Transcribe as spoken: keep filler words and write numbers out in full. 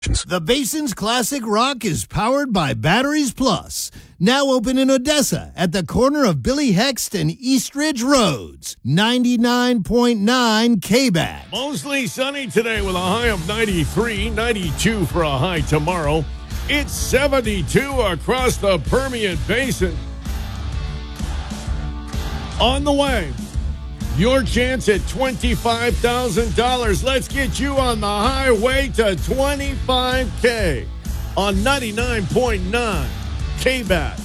The Basin's Classic Rock is powered by Batteries Plus. Now open in Odessa at the corner of Billy Hext and Eastridge Roads. ninety-nine point nine K B A T. Mostly sunny today with a high of ninety-three, ninety-two for a high tomorrow. It's seventy-two across the Permian Basin. On the way, your chance at twenty-five thousand dollars. Let's get you on the highway to twenty-five K on ninety-nine point nine K B A T.